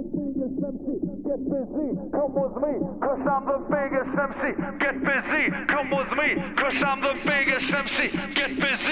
Get busy, come with me, cause I'm the biggest MC. Get busy, come with me, cause I'm the biggest MC. Get busy.